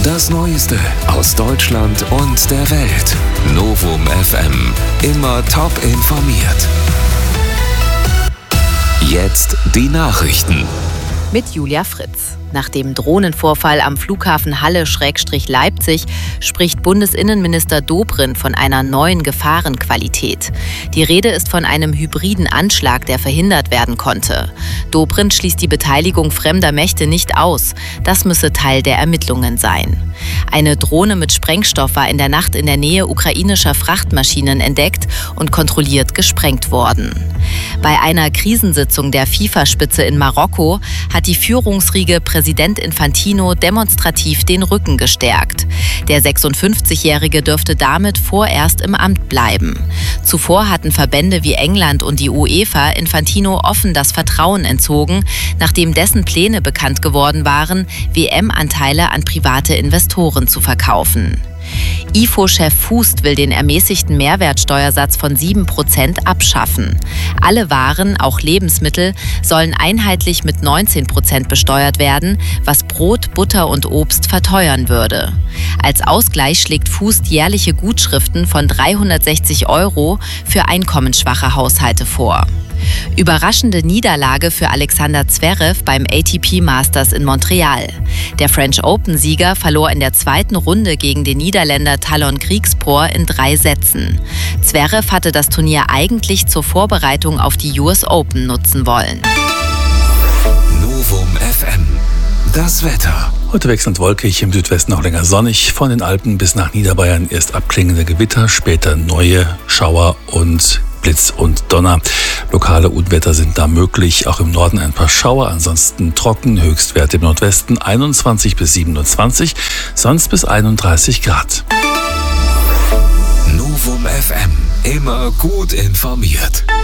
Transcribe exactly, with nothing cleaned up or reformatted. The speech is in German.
Das Neueste aus Deutschland und der Welt. Novum F M. Immer top informiert. Jetzt die Nachrichten. Mit Julia Fritz. Nach dem Drohnenvorfall am Flughafen Halle-Leipzig spricht Bundesinnenminister Dobrindt von einer neuen Gefahrenqualität. Die Rede ist von einem hybriden Anschlag, der verhindert werden konnte. Dobrindt schließt die Beteiligung fremder Mächte nicht aus. Das müsse Teil der Ermittlungen sein. Eine Drohne mit Sprengstoff war in der Nacht in der Nähe ukrainischer Frachtmaschinen entdeckt und kontrolliert gesprengt worden. Bei einer Krisensitzung der FIFA-Spitze in Marokko hat die Führungsriege Präsident Infantino demonstrativ den Rücken gestärkt. Der sechsundfünfzigjährige dürfte damit vorerst im Amt bleiben. Zuvor hatten Verbände wie England und die UEFA Infantino offen das Vertrauen entzogen, nachdem dessen Pläne bekannt geworden waren, W M-Anteile an private Investoren zu verkaufen. I F O-Chef Fußt will den ermäßigten Mehrwertsteuersatz von sieben Prozent abschaffen. Alle Waren, auch Lebensmittel, sollen einheitlich mit neunzehn Prozent besteuert werden, was Brot, Butter und Obst verteuern würde. Als Ausgleich schlägt Fußt jährliche Gutschriften von dreihundertsechzig Euro für einkommensschwache Haushalte vor. Überraschende Niederlage für Alexander Zverev beim A T P Masters in Montreal. Der French Open-Sieger verlor in der zweiten Runde gegen den Niederländer Talon Griekspoor in drei Sätzen. Zverev hatte das Turnier eigentlich zur Vorbereitung auf die U S Open nutzen wollen. Novum F M. Das Wetter. Heute wechselnd wolkig, im Südwesten auch länger sonnig. Von den Alpen bis nach Niederbayern erst abklingende Gewitter, später neue Schauer und Blitz und Donner. Lokale Unwetter sind da möglich, auch im Norden ein paar Schauer, ansonsten trocken, Höchstwerte im Nordwesten einundzwanzig bis siebenundzwanzig, sonst bis einunddreißig Grad. Novum F M, immer gut informiert.